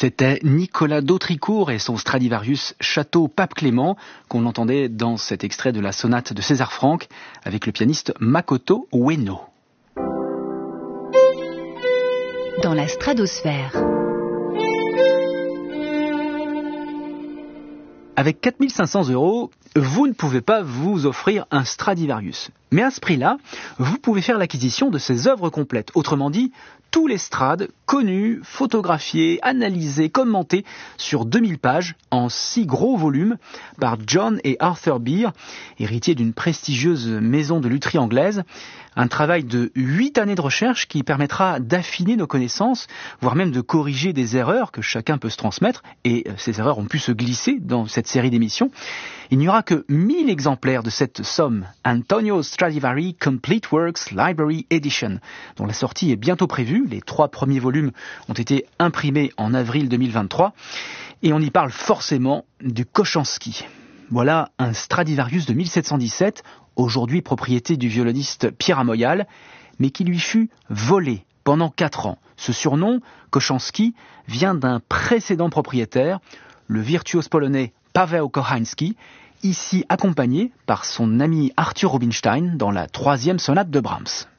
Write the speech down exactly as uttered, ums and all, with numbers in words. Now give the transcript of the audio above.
C'était Nicolas Dautricourt et son Stradivarius Château Pape Clément qu'on entendait dans cet extrait de la sonate de César Franck avec le pianiste Makoto Ueno. Dans la stratosphère. Avec quatre mille cinq cents euros, vous ne pouvez pas vous offrir un Stradivarius. Mais à ce prix-là, vous pouvez faire l'acquisition de ses œuvres complètes. Autrement dit, tous les Strades connus, photographiés, analysés, commentés sur deux mille pages en six gros volumes par John et Arthur Beer, héritiers d'une prestigieuse maison de lutherie anglaise. Un travail de huit années de recherche qui permettra d'affiner nos connaissances, voire même de corriger des erreurs que chacun peut se transmettre. Et ces erreurs ont pu se glisser dans cette série d'émissions. Il n'y aura que mille exemplaires de cette somme, Antonio Stradivari Complete Works Library Edition, dont la sortie est bientôt prévue. Les trois premiers volumes ont été imprimés en avril deux mille vingt-trois et on y parle forcément du Kochanski. Voilà un Stradivarius de mille sept cent dix-sept, aujourd'hui propriété du violoniste Pierre Amoyal, mais qui lui fut volé pendant quatre ans. Ce surnom, Kochanski, vient d'un précédent propriétaire, le virtuose polonais Paweł Kochański, ici accompagné par son ami Arthur Rubinstein dans la troisième sonate de Brahms.